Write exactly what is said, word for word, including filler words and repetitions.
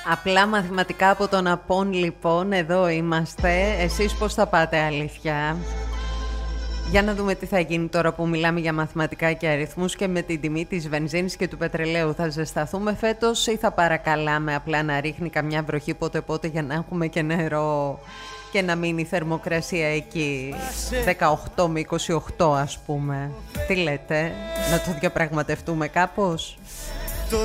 Απλά μαθηματικά από τον Απόν, λοιπόν, εδώ είμαστε. Εσείς πώς θα πάτε, αλήθεια? Για να δούμε τι θα γίνει τώρα που μιλάμε για μαθηματικά και αριθμούς και με την τιμή της βενζίνης και του πετρελαίου. Θα ζεσταθούμε φέτος ή θα παρακαλάμε απλά να ρίχνει καμιά βροχή πότε πότε για να έχουμε και νερό και να μείνει η θερμοκρασία εκεί δεκαοκτώ με είκοσι οκτώ, ας πούμε? Τι λέτε, να το διαπραγματευτούμε κάπως?